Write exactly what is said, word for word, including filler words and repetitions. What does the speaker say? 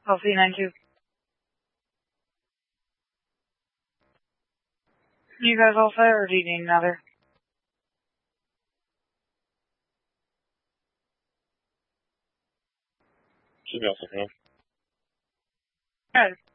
I'll see you nine two. You guys all set, or do you need another? Should be all set now. Good.